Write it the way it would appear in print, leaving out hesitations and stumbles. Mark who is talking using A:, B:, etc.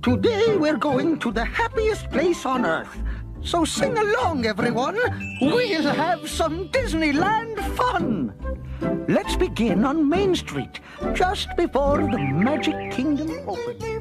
A: Today we're going to the happiest place on earth. So sing along, everyone. We'll have some Disneyland fun. Let's begin on Main Street, just before the Magic Kingdom opens.